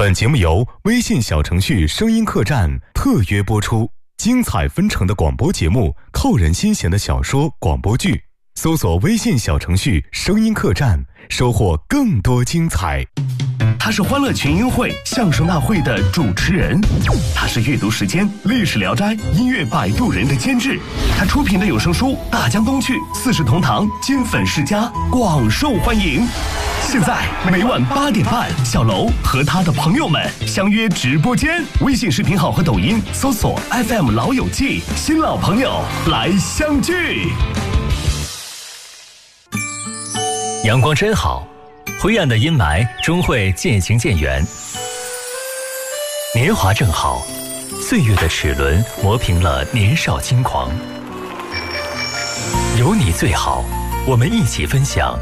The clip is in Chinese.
本节目由微信小程序声音客栈特约播出，精彩纷呈的广播节目，扣人心弦的小说广播剧，搜索微信小程序声音客栈，收获更多精彩。 他是欢乐群英会相声大会的主持人，他是阅读时间历史聊斋音乐摆渡人的监制，他出品的有声书《大江东去》四世同堂金粉世家广受欢迎。现在每晚8点半，小楼和他的朋友们相约直播间，微信视频号和抖音搜索 FM 老友记，新老朋友来相聚。 阳光真好，灰暗的阴霾终会渐行渐远。年华正好，岁月的齿轮磨平了年少轻狂。有你最好，我们一起分享